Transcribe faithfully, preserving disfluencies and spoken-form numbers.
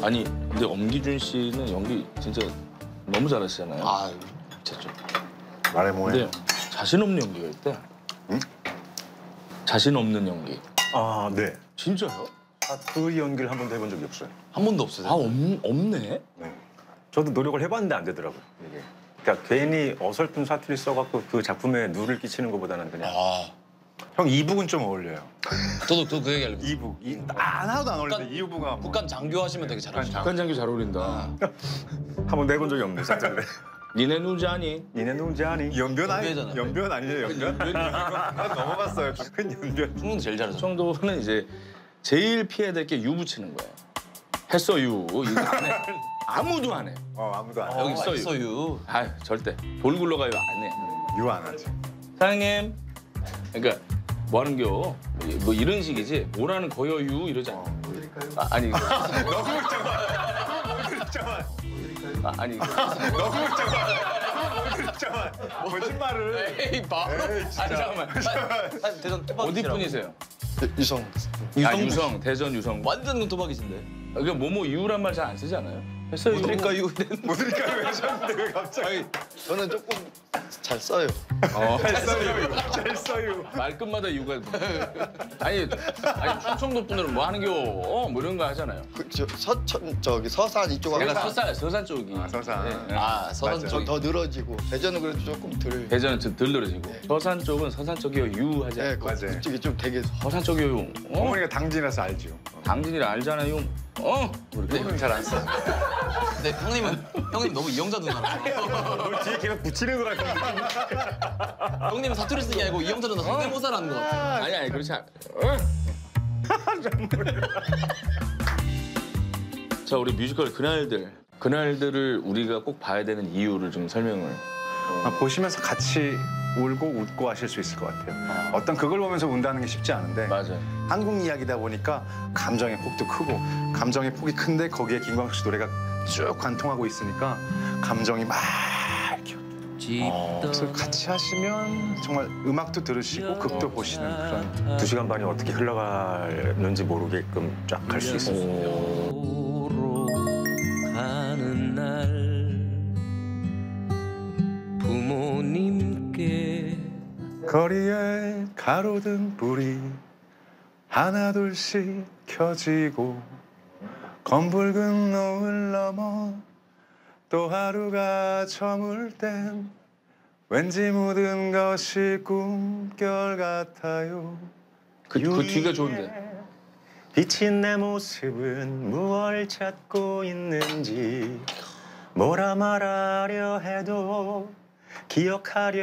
아니 근데 엄기준 씨는 연기 진짜 너무 잘하시잖아요. 아, 진짜. 말해 뭐해. 근데 자신 없는 연기가 있대. 응? 자신 없는 연기. 아, 네. 진짜요? 아, 그 연기를 한 번도 해본 적이 없어요. 한 번도 없어요. 아 없, 없네. 네. 저도 노력을 해봤는데 안 되더라고요, 이게. 그러니까 괜히 어설픈 사투리 써갖고 그 작품에 누를 끼치는 것보다는 그냥. 아, 형 이북은 좀 어울려요. 저도 저도 그 얘기 하려고. 이북. 이, 하나도 안 어울리는데 북한- 이북은 뭐. 북한 장교 하시면 되게 잘하시죠. 북한 장교 잘 어울린다. 한번 내본 적이 없네, 진짜. 니네 누지 아니? 니네 누군지 아니? 연변 아니? 연변이잖아요. 연변 아니에요, 연변? 이거 넘어갔어요. 큰 연변. 충무도 제일 잘하죠. 청도는 이제 제일 피해야 될 게 유 붙이는 거예요. 했어 유. 이거 안 해. 아무도 안 해. 어, 아무도 안 해. 여기 있어요. 있어요. 아 절대. 돌 굴러가요 안 해. 유 안 하지. 사장님. 그러니까 뭐 하는겨? 뭐, 뭐 이런 식이지. 뭐라는 거여 유 이러잖아. 아, 아니. 너무 있잖아. 그랬잖아. 아, 아니. 너무 있잖아. 그랬잖아. 거짓말을. 에이, 바. 에이, 진짜. 아니 잠깐만. 사실 대전 토박이. 어디 분이세요? 유성. 아 유성 대전 유성. 완전 토박이신데. 그 뭐뭐 유란 말 잘 안 쓰지 않아요? 했어요. 그러니까 이거 모드니까 왜 하셨는데 왜 갑자기? 저는 조금 잘 써요. 어. 잘 써요. 잘 써요. 말끝마다 유가. 아니 아니 충청도 분들은 뭐 하는겨? 어, 뭐 이런 거 하잖아요. 그, 저, 서천 저기 서산 이쪽 내가 하고 서산 서산 쪽이. 아, 서산. 네, 네. 아, 서산 맞아. 쪽이. 더 늘어지고 대전은 그래도 조금 덜. 대전은 좀 덜 늘어지고 네. 서산 쪽은 서산 쪽이요 유 하지. 네, 않고. 맞아요. 그쪽이 좀 되게 서산 쪽이요. 어? 어머니가 당진에서 알죠. 당진이라 알잖아요. 어? 이렇게. 형은 잘안 써. 근데 형님은 형님 너무 이영자 누나라서. 뭘 뒤에 계속 붙이는 거 같아. 형님은 사투리 쓰는 게 아니고 이영자 누나 성대모사라는 거 같아. 아니 아니 그렇지 않. 어? 자 우리 뮤지컬 그날들 그날들을 우리가 꼭 봐야 되는 이유를 좀 설명을. 아, 보시면서 같이 울고 웃고 하실 수 있을 것 같아요. 어떤 그걸 보면서 운다는 게 쉽지 않은데 맞아요. 한국 이야기다 보니까 감정의 폭도 크고 감정의 폭이 큰데 거기에 김광석 씨 노래가 쭉 관통하고 있으니까 감정이 막 이렇게 어, 그래서 같이 하시면 정말 음악도 들으시고 극도 보시는 그런 두 시간 반이 어떻게 흘러가는지 모르게끔 쫙 갈 수 있어요. 도로 가는 날 부모님께 거리에 가로등 불이 하나둘씩 켜지고 검붉은 노을 넘어 또 하루가 저물 땐 왠지 모든 것이 꿈결 같아요. 그, 그 뒤가 좋은데. 비친 내 모습은 무얼 찾고 있는지 뭐라 말하려 해도 기억하려